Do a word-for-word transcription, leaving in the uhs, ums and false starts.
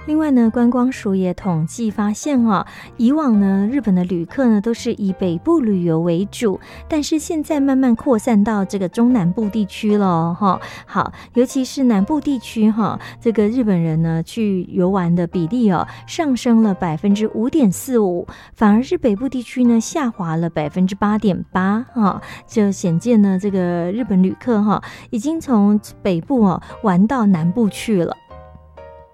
另外呢，观光署也统计发现啊，以往呢，日本的旅客呢都是以北部旅游为主，但是现在慢慢扩散到这个中南部地区了哈。好，尤其是南部地区哈，这个日本人呢去游玩的比例哦上升了百分之五点四五，反而是北部地区呢下滑了百分之八点八哈，就显见呢这个日本旅客哈已经从北部哦玩到南部去了。